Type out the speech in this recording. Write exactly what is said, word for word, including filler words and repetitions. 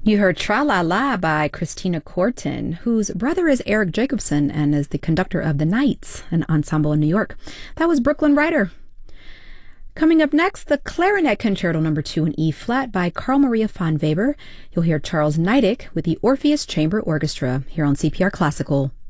You heard Tra La La by Christina Corton, whose brother is Eric Jacobson and is the conductor of the Knights, an ensemble in New York. That was Brooklyn Rider. Coming up next, the Clarinet Concerto Number two in E-flat by Carl Maria von Weber. You'll hear Charles Neidig with the Orpheus Chamber Orchestra here on C P R Classical.